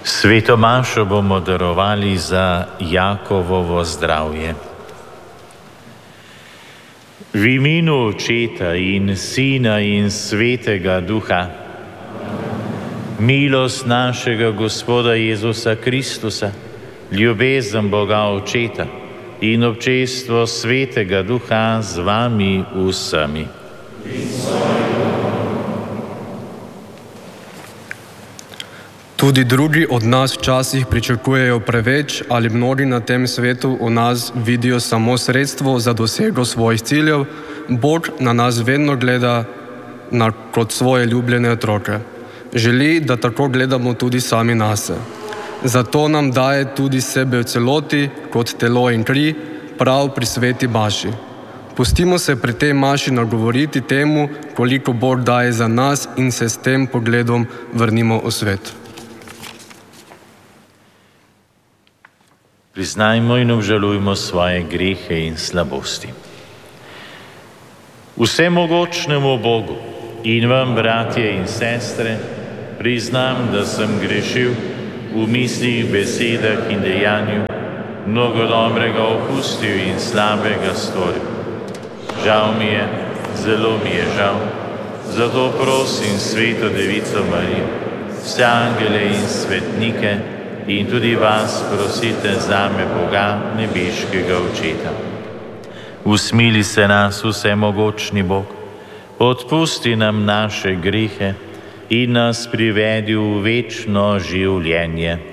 Sveto mašo bomo darovali za Jakovovo zdravje. V imenu Očeta in Sina in Svetega Duha, milost našega Gospoda Jezusa Kristusa, ljubezen Boga Očeta in občestvo Svetega Duha z vami vsemi. Tudi drugi od nas včasih pričakujejo preveč ali mnogi na tem svetu v nas vidijo samo sredstvo za dosego svojih ciljev. Bog na nas vedno gleda kot svoje ljubljene otroke. Želi, da tako gledamo tudi sami nase. Zato nam daje tudi sebe v celoti kot telo in kri prav pri sveti maši. Pustimo se pri tej maši nagovoriti temu, koliko Bog daje za nas in se s tem pogledom vrnimo v svet. Priznajmo in obžalujmo svoje grehe in slabosti. Vsemogočnemu Bogu in vam, bratje in sestre, priznam, da sem grešil v mislih, besedah in dejanju, mnogo dobrega opustil in slabega storil. Žal mi je, zelo mi je žal, zato prosim Sveto Devico Marijo, vse angele in svetnike, in tudi vas prosite zame Boga, nebeškega Očeta. Usmili se nas, vsemogočni Bog, odpusti nam naše grehe in nas privedi v večno življenje.